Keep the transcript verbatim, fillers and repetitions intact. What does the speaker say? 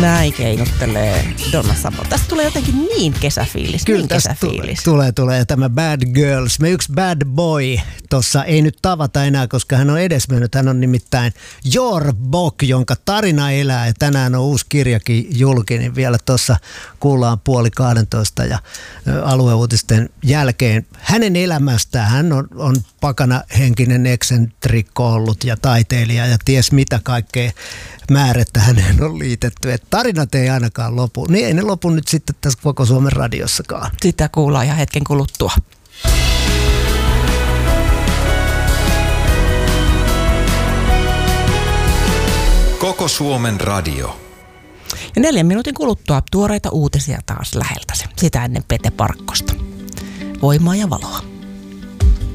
Näin keinuttelee Donna Summer. Tästä tulee jotenkin niin kesäfiilis. Kyllä niin tästä kesäfiilis. tulee, tulee tämä Bad Girls. Me yksi bad boy tuossa ei nyt tavata enää, koska hän on edesmennyt. Hän on nimittäin Jor Bok, jonka tarina elää. Ja tänään on uusi kirjakin julkinen. Vielä tuossa kuullaan puoli kahdentoista ja alueuutisten jälkeen. Hänen elämästään hän on, on pakana henkinen eksentrikko ollut ja taiteilija ja ties mitä kaikkea määrettä häneen on liitetty. Et tarinat ei ainakaan lopu. Niin ei ne lopu nyt sitten tässä koko Suomen radiossakaan. Sitä kuullaan ihan hetken kuluttua. Koko Suomen radio. Ja neljän minuutin kuluttua tuoreita uutisia taas läheltäsi. Sitä ennen Pete Parkkosta. Voimaa ja valoa.